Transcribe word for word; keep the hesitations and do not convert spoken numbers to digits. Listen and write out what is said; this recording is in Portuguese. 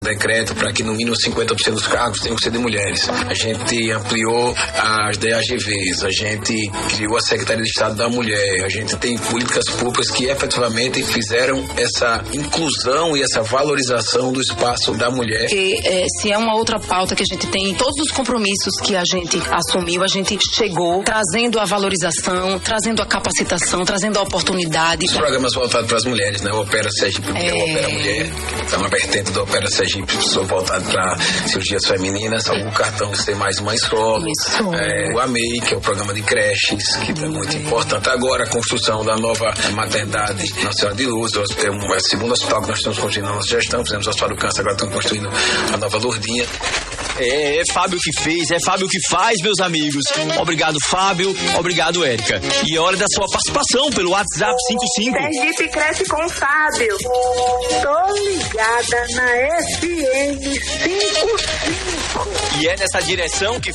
decreto para que no mínimo cinquenta por cento dos cargos tenham que ser de mulheres. A gente ampliou as D A G Vs, a gente criou a Secretaria de Estado da Mulher, a gente tem políticas públicas que efetivamente fizeram essa inclusão e essa valorização do espaço da mulher. Porque é, se é uma outra pauta que a gente tem, todos os compromissos que a gente assumiu, a gente chegou trazendo a valorização, trazendo a capacitação, trazendo a oportunidade. Os programas voltados para as mulheres, né? O Opera Sergipe, é, é o Opera Mulher, é uma vertente do Opera Sergipe, sou voltado para cirurgias femininas, o cartão C Mais Mãe Solo, é, o A M E I, que é o programa de creches, que é muito importante. Agora a construção da nova maternidade Nossa Senhora de Luz, é o segundo hospital que nós estamos construindo na nossa gestão, fizemos o Hospital do Câncer, agora estamos construindo a nova Lourdinha. É, é Fábio que fez, é Fábio que faz, meus amigos. Obrigado, Fábio. Obrigado, Érica. E é hora da sua participação pelo WhatsApp cinco cinco. Sergipe cresce com o Fábio. Tô ligada na F M cinco cinco. E é nessa direção que